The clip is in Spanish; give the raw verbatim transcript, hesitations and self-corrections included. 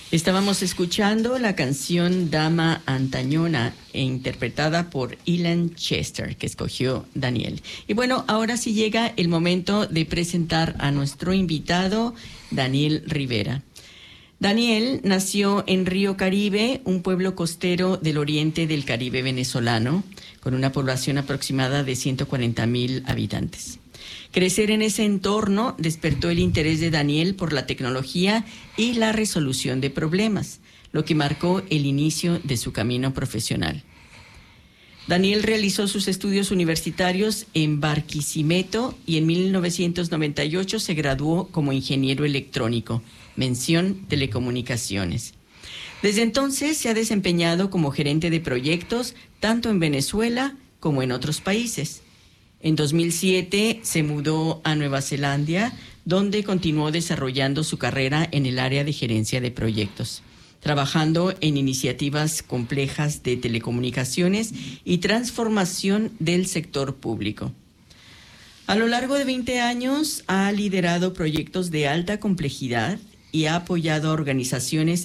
Estábamos escuchando la canción Dama Antañona, e interpretada por Ilan Chester, que escogió Daniel. Y bueno, ahora sí llega el momento de presentar a nuestro invitado, Daniel Rivera. Daniel nació en Río Caribe, un pueblo costero del oriente del Caribe venezolano, con una población aproximada de ciento cuarenta mil habitantes. Crecer en ese entorno despertó el interés de Daniel por la tecnología y la resolución de problemas, lo que marcó el inicio de su camino profesional. Daniel realizó sus estudios universitarios en Barquisimeto y en mil novecientos noventa y ocho se graduó como ingeniero electrónico, mención telecomunicaciones. Desde entonces se ha desempeñado como gerente de proyectos tanto en Venezuela como en otros países. En dos mil siete se mudó a Nueva Zelanda, donde continuó desarrollando su carrera en el área de gerencia de proyectos, trabajando en iniciativas complejas de telecomunicaciones y transformación del sector público. A lo largo de veinte años ha liderado proyectos de alta complejidad y ha apoyado a organizaciones